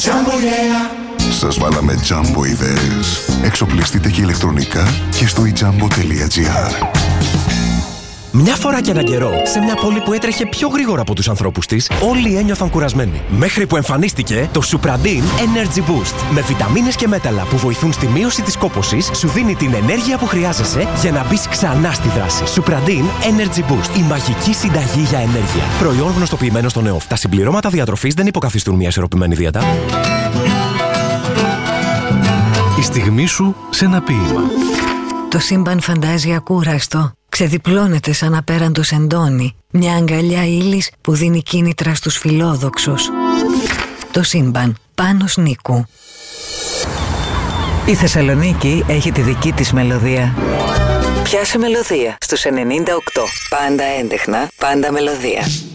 Σας βάλαμε Jumbo ιδέες. Εξοπλιστείτε και ηλεκτρονικά και στο ijambo.gr. Μια φορά και έναν καιρό, σε μια πόλη που έτρεχε πιο γρήγορα από τους ανθρώπους της, όλοι ένιωθαν κουρασμένοι. Μέχρι που εμφανίστηκε το Supradin Energy Boost. Με βιταμίνες και μέταλλα που βοηθούν στη μείωση της κόπωσης, σου δίνει την ενέργεια που χρειάζεσαι για να μπεις ξανά στη δράση. Supradin Energy Boost. Η μαγική συνταγή για ενέργεια. Προϊόν γνωστοποιημένο στον ΕΟΦ. Τα συμπληρώματα διατροφής δεν υποκαθιστούν μια ισορροπημένη δίαιτα. Η στιγμή σου σε ένα ποίημα. Το σύμπαν φαντάζει ακούραστο. Ξεδιπλώνεται σαν απέραντος εντόνι. Μια αγκαλιά ύλης που δίνει κίνητρα στους φιλόδοξους. Το σύμπαν. Πάνος Νίκου. Η Θεσσαλονίκη έχει τη δική της μελωδία. Πιάσε μελωδία στους 98. Πάντα έντεχνα, πάντα μελωδία.